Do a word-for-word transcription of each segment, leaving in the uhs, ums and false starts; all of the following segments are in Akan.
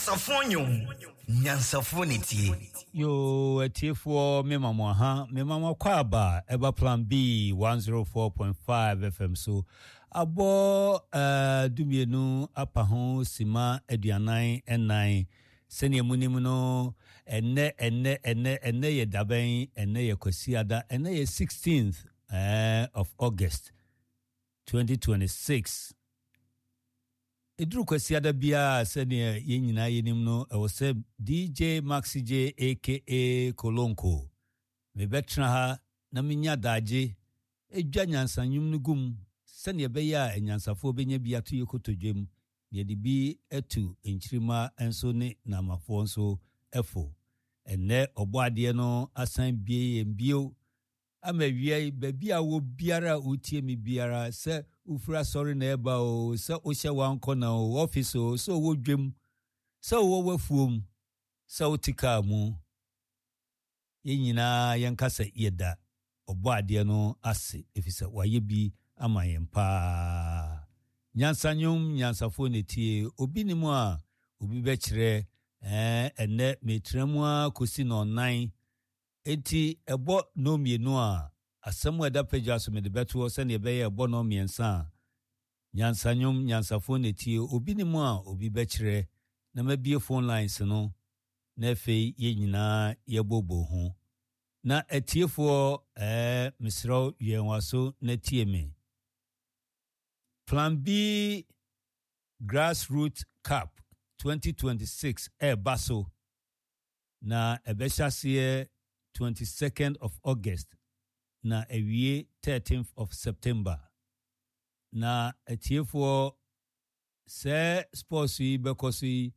Nyansafonyo, Nyansafonity. Yo, a T four, me mama, ha, me mama kwaba, eba plan B, one oh four point five F M. So, abo, uh, dumienu, apahon, sima, edianai, enai, senye munimuno, ene, ene, ene, ene ye daben, ene ye kwesiada, ene ye sixteenth uh, of August, twenty twenty-six. Idru kwesiada bia sene ye nyina yenim no e wo se D J Maxi J aka Kolonko me betra ha na menya daje edwa nyansanyum no gum sene be ya enyansafo benya bia to yekotodwem ne de bi etu enchirima enso ne namafo nso efo enne oboade no asan bie yembio amawie babia wo biara utie mi biara se ufura sorry na eba o se o hye wanko na o office o so wo dwem se wo wafuom se o tika mu yenyina yankasa yeda oboade no ase efisa waye bi ama yempa nyansanyum nyansafo netie obi ni mu a obi be kire eh enne metramu a kosi no nine enti ebo no mienu a asemu eda pagya so me de beto se ne ebe ye ebo no miensa nyansanyum nyansafo netie obi ni mu a obi be kire na mabie phone lines no na fe ye nyina ye bobo ho na etiefo eh misro yenwaso na tie me Plan B Grassroots Cup twenty twenty-six e baso na ebeshase twenty-second of August na ewie thirteenth of September na etiefo se sports yi bekosi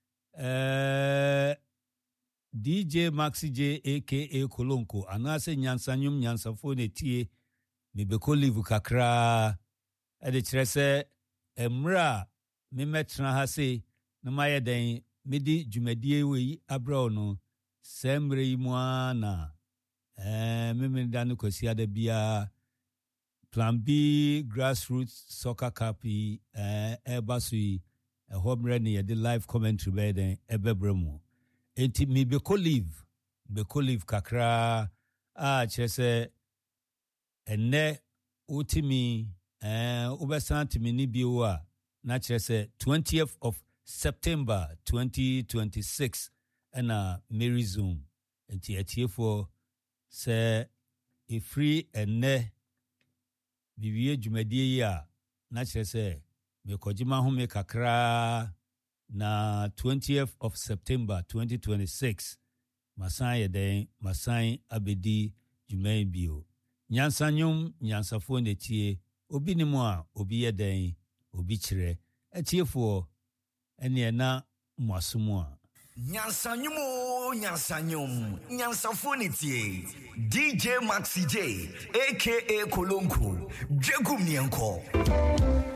eh D J Maxi J aka Kolonko anase nyansanyum nyansafo netie me beko live kakra ade kirese emra me metra ha se na maye den medi dwumadie we abra no semre yi muana eh me dan kwasi ada bia Plan B Grassroots Soccer Cup eh ebasui e homre ne de live commentary be den ebebremu enti me be ko live be ko live kakra a kirese enne utimi eh ubesantimi ni biwa na kirese twentieth of September twenty twenty-six ena Mary Zoom enti atiefo se e free enne biwie dwumadie ya na kirese me kojima ho me kakra na twentieth of September twenty twenty-six masan yeden masan abedi dwuman bio nyansanyum nyansafo netie obi ni mu a obi yeden obi kire atiefo ene na mwasomu a Nyansanyumo, Nyansanyum, Nyansafonity, D J Maxi J aka Kolonko, Jegum Nienko.